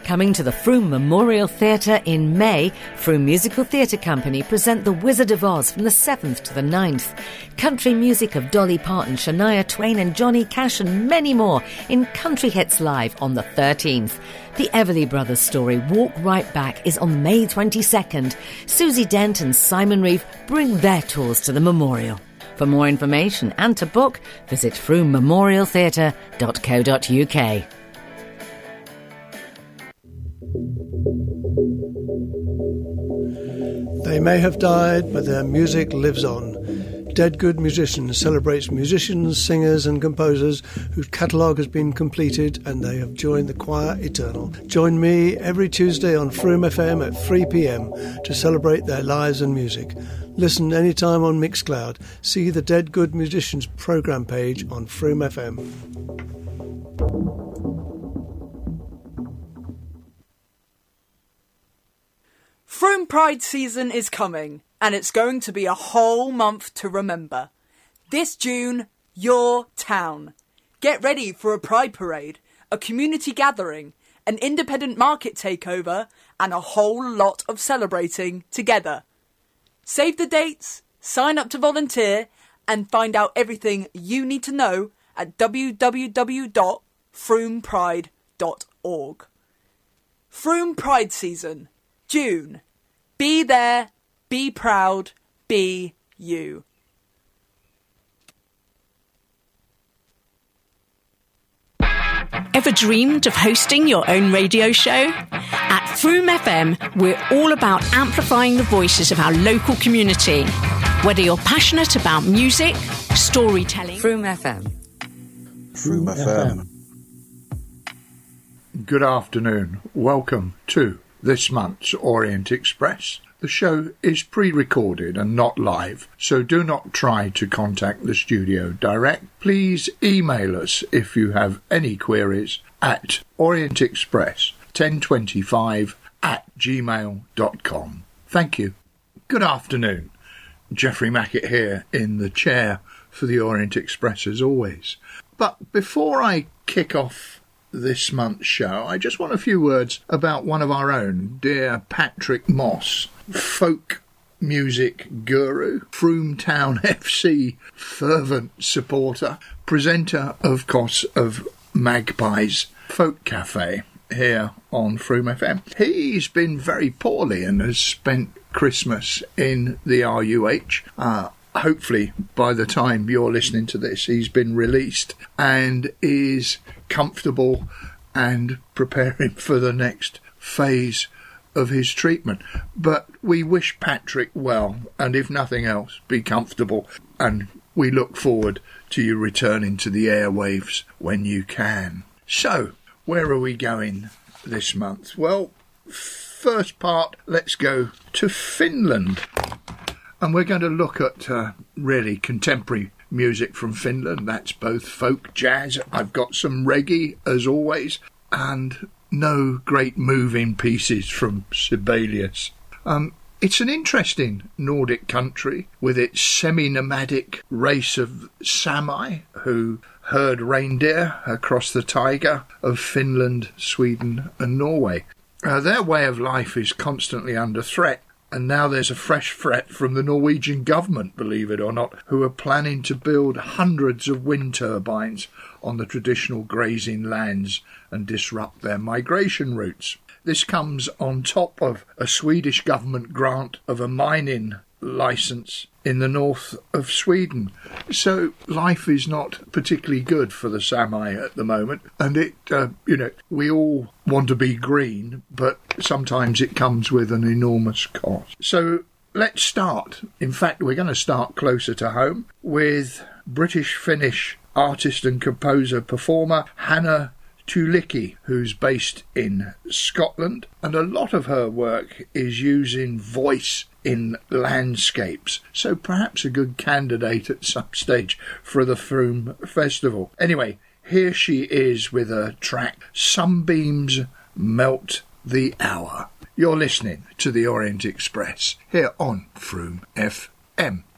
Coming to the Frome Memorial Theatre in May, Frome Musical Theatre Company present The Wizard of Oz from the 7th to the 9th. Country music of Dolly Parton, Shania Twain and Johnny Cash and many more in Country Hits Live on the 13th. The Everly Brothers story, Walk Right Back, is on May 22nd. Susie Dent and Simon Reeve bring their tours to the memorial. For more information and to book, visit fromememorialtheatre.co.uk. They may have died, but their music lives on. Dead Good Musicians celebrates musicians, singers and composers whose catalogue has been completed and they have joined the Choir Eternal. Join me every Tuesday on Frome FM at 3 p.m. to celebrate their lives and music. Listen anytime on Mixcloud. See the Dead Good Musicians programme page on Frome FM. Frome Pride season is coming, and it's going to be a whole month to remember. This June, your town. Get ready for a Pride parade, a community gathering, an independent market takeover, and a whole lot of celebrating together. Save the dates, sign up to volunteer, and find out everything you need to know at www.fromepride.org. Frome Pride season, June. Be there, be proud, be you. Ever dreamed of hosting your own radio show? At Frome FM, we're all about amplifying the voices of our local community. Whether you're passionate about music, storytelling... Frome FM. Frome FM. Good afternoon. Welcome to this month's Orient Express. The show is pre-recorded and not live, so do not try to contact the studio direct. Please email us if you have any queries at orientexpress1025@gmail.com. Thank you. Good afternoon. Geoffrey Mackett here in the chair for the Orient Express as always. But before I kick off this month's show, I just want a few words about one of our own, dear Patrick Moss, folk music guru, Frome Town FC fervent supporter, presenter, of course, of Magpie's Folk Cafe here on Frome FM. He's been very poorly and has spent Christmas in the RUH. Hopefully, by the time you're listening to this, he's been released and is comfortable and preparing for the next phase of his treatment. But we wish Patrick well, and if nothing else, be comfortable, and we look forward to you returning to the airwaves when you can. So, where are we going this month? Well, first part, let's go to Finland. And we're going to look at really contemporary music from Finland. That's both folk, jazz. I've got some reggae, as always, and no great moving pieces from Sibelius. It's an interesting Nordic country with its semi-nomadic race of Sami who herd reindeer across the taiga of Finland, Sweden and Norway. Their way of life is constantly under threat. And now there's a fresh threat from the Norwegian government, believe it or not, who are planning to build hundreds of wind turbines on the traditional grazing lands and disrupt their migration routes. This comes on top of a Swedish government grant of a mining licence in the north of Sweden. So life is not particularly good for the Sami at the moment. And we all want to be green, but sometimes it comes with an enormous cost. So let's start. In fact, we're going to start closer to home with British-Finnish artist and composer-performer Hanna Tuulikki, who's based in Scotland, and a lot of her work is using voice in landscapes, so perhaps a good candidate at some stage for the Frome Festival. Anyway, here she is with her track Sunbeams Melt the Hour. You're listening to the Orient Express here on Frome FM.